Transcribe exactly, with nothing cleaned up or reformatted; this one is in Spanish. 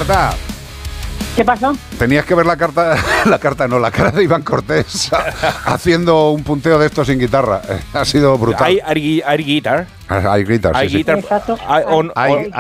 Marta. ¿Qué pasó? Tenías que ver la carta, la carta no, la cara de Iván Cortés haciendo un punteo de esto sin guitarra. Ha sido brutal. Hay, hay, hay guitar. Hay guitar, Hay sí, guitar. sí. Exacto. Hay, on, Hay, on,